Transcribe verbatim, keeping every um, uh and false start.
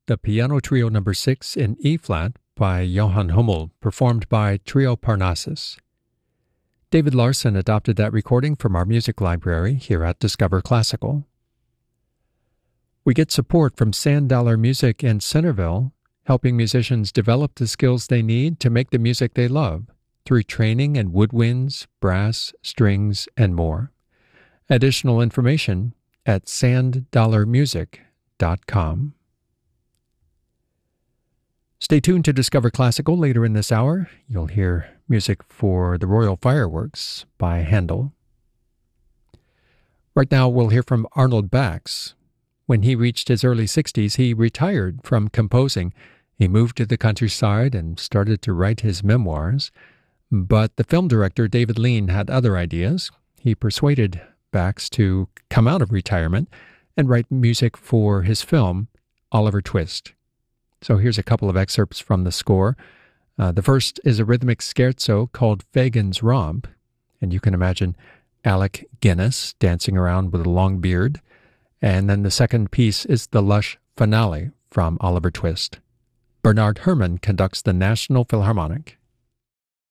The Piano Trio Number six in E-flat by Johann Hummel, performed by Trio Parnassus. David Larson adopted that recording from our music library here at Discover Classical. We get support from Sand Dollar Music in Centerville, helping musicians develop the skills they need to make the music they love through training in woodwinds, brass, strings, and more. Additional information at sand dollar music dot com. Stay tuned to Discover Classical. Later in this hour, you'll hear music for the Royal Fireworks by Handel. Right now, we'll hear from Arnold Bax. When he reached his early sixties, he retired from composing. He moved to the countryside and started to write his memoirs. But the film director, David Lean, had other ideas. He persuaded Bax to come out of retirement and write music for his film, Oliver Twist. So here's a couple of excerpts from the score. Uh, the first is a rhythmic scherzo called Fagin's Romp, and you can imagine Alec Guinness dancing around with a long beard. And then the second piece is the lush finale from Oliver Twist. Bernard Herrmann conducts the National Philharmonic.